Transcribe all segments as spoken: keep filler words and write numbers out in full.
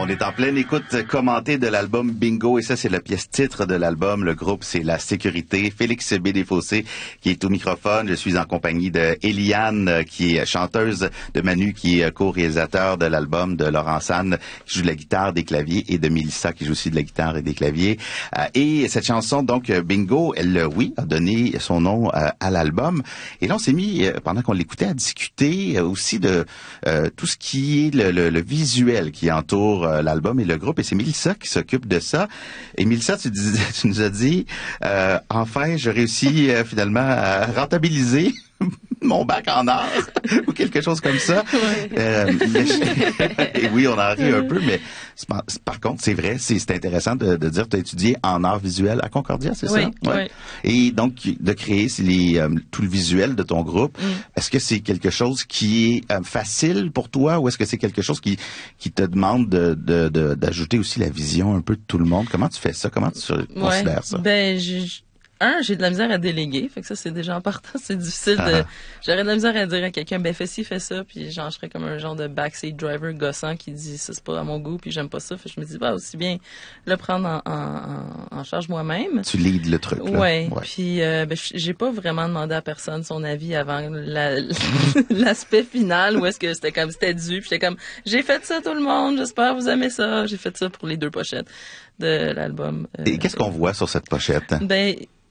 On est en pleine écoute commentée de l'album Bingo et ça, c'est la pièce titre de l'album. Le groupe, c'est La Sécurité. Félix B. Desfossés qui est au microphone. Je suis en compagnie de Eliane, qui est chanteuse, de Manu, qui est co-réalisateur de l'album, de Laurent Sanne, qui joue de la guitare, des claviers, et de Mélissa, qui joue aussi de la guitare et des claviers. Et cette chanson, donc, Bingo, elle, oui, a donné son nom à l'album. Et là, on s'est mis, pendant qu'on l'écoutait, à discuter aussi de euh, tout ce qui est le, le, le visuel qui entoure euh, l'album et le groupe. Et c'est Mélissa qui s'occupe de ça. Et Mélissa, tu, dis, tu nous as dit, euh, enfin, j'ai réussi euh, finalement à rentabiliser mon bac en art ou quelque chose comme ça. Ouais. Euh, mais je... et oui, on en rit un peu, mais par contre, c'est vrai, c'est, c'est intéressant de, de dire que tu as étudié en art visuel à Concordia, c'est oui, ça? Ouais. Oui. Et donc, de créer les, euh, tout le visuel de ton groupe, mm. est-ce que c'est quelque chose qui est euh, facile pour toi ou est-ce que c'est quelque chose qui, qui te demande de, de, de, d'ajouter aussi la vision un peu de tout le monde? Comment tu fais ça? Comment tu ouais. considères ça? Ben, je... Un, j'ai de la misère à déléguer, fait que ça, c'est déjà en partant, c'est difficile de... J'aurais de la misère à dire à quelqu'un, ben, fais ci, fais ça, puis genre, je serais comme un genre de backseat driver gossant qui dit, ça, c'est pas à mon goût, puis j'aime pas ça, fait que je me dis, bah, aussi bien le prendre en, en, en charge moi-même. Tu leads le truc, là. Ouais, ouais. Puis, euh, ben, j'ai pas vraiment demandé à personne son avis avant la, l'aspect final, où est-ce que c'était comme, c'était dû, puis j'étais comme, j'ai fait ça, tout le monde, j'espère que vous aimez ça, j'ai fait ça pour les deux pochettes de l'album. Euh, Et qu'est-ce qu'on voit sur cette pochette? Ben,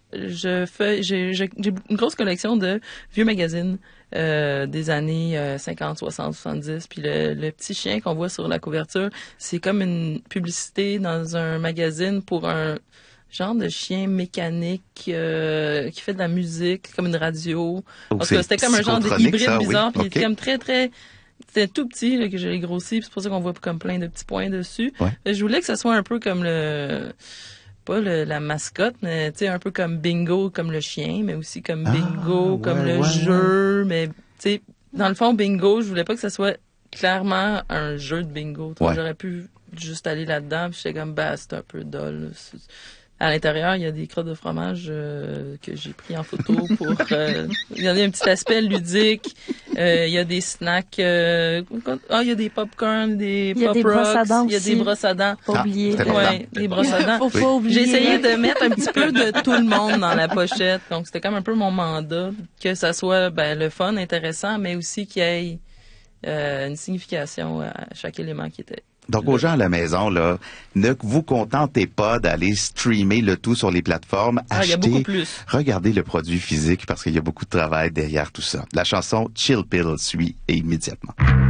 je fais, j'ai, j'ai, j'ai une grosse collection de vieux magazines euh, des années euh, cinquante, soixante, soixante-dix. Puis le, le petit chien qu'on voit sur la couverture, c'est comme une publicité dans un magazine pour un genre de chien mécanique euh, qui fait de la musique, comme une radio. Oh, Parce que c'était comme un genre d'hybride ça, bizarre. Oui. Puis okay. il était comme très, très... C'était tout petit, là, que j'ai grossi. Puis c'est pour ça qu'on voit comme plein de petits points dessus. Ouais. Je voulais que ça soit un peu comme le... pas le, la mascotte, mais tu sais, un peu comme Bingo, comme le chien, mais aussi comme Bingo, ah, comme ouais, le ouais, jeu. Ouais. Mais tu sais, dans le fond, Bingo, je voulais pas que ça soit clairement un jeu de bingo. Ouais. J'aurais pu juste aller là-dedans, puis j'étais comme, bah, c'est un peu dole. À l'intérieur, il y a des crottes de fromage euh, que j'ai pris en photo pour euh, il y a un petit aspect ludique. Euh, il y a des snacks. Euh, ah, il y a des popcorn, des pop rocks. Il y a des brosses à dents. Pas oublier. Ah, ouais, des brosses à dents. Faut pas oublier. J'ai essayé de mettre un petit peu de tout le monde dans la pochette. Donc c'était comme un peu mon mandat, que ça soit ben le fun, intéressant, mais aussi qu'il y ait euh, une signification à chaque élément qui était. Donc, aux gens à la maison, là, ne vous contentez pas d'aller streamer le tout sur les plateformes. Ah, achetez, il y a beaucoup plus. Regardez le produit physique parce qu'il y a beaucoup de travail derrière tout ça. La chanson Chill Pill suit immédiatement.